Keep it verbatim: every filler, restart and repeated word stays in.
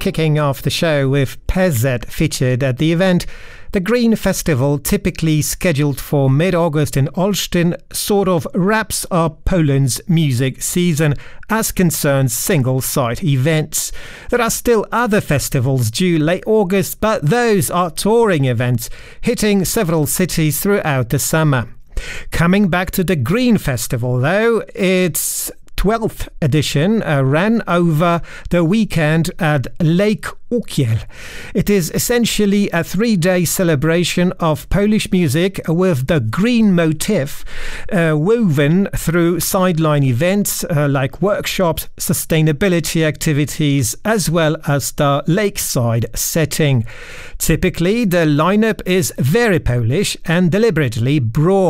kicking off the show with P Z featured at the event. The Green Festival, typically scheduled for mid-August in Olsztyn, sort of wraps up Poland's music season as concerns single-site events. There are still other festivals due late August, but those are touring events, hitting several cities throughout the summer. Coming back to the Green Festival, though, its twelfth edition uh, ran over the weekend at Lake Ukiel. It is essentially a three-day celebration of Polish music with the green motif uh, woven through sideline events uh, like workshops, sustainability activities, as well as the lakeside setting. Typically, the lineup is very Polish and deliberately broad.